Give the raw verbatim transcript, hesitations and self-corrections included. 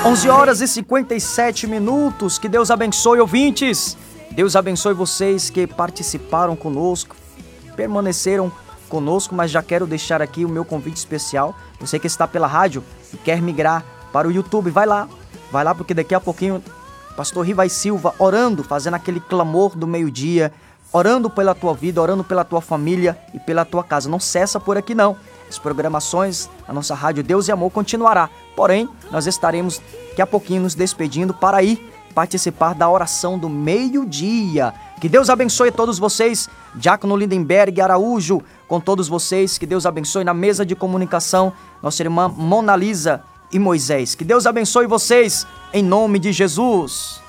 onze horas e cinquenta e sete minutos. Que Deus abençoe, ouvintes. Deus abençoe vocês que participaram conosco, permaneceram conosco, mas já quero deixar aqui o meu convite especial. Você que está pela rádio e quer migrar para o YouTube, vai lá. Vai lá porque daqui a pouquinho Pastor Rivai Silva orando, fazendo aquele clamor do meio-dia, orando pela tua vida, orando pela tua família e pela tua casa. Não cessa por aqui não. As programações, a nossa rádio Deus e Amor continuará. Porém, nós estaremos daqui a pouquinho nos despedindo para ir participar da oração do meio-dia. Que Deus abençoe todos vocês. Diácono Lindenberg Araújo, com todos vocês. Que Deus abençoe na mesa de comunicação nossa irmã Mona Lisa e Moisés. Que Deus abençoe vocês em nome de Jesus.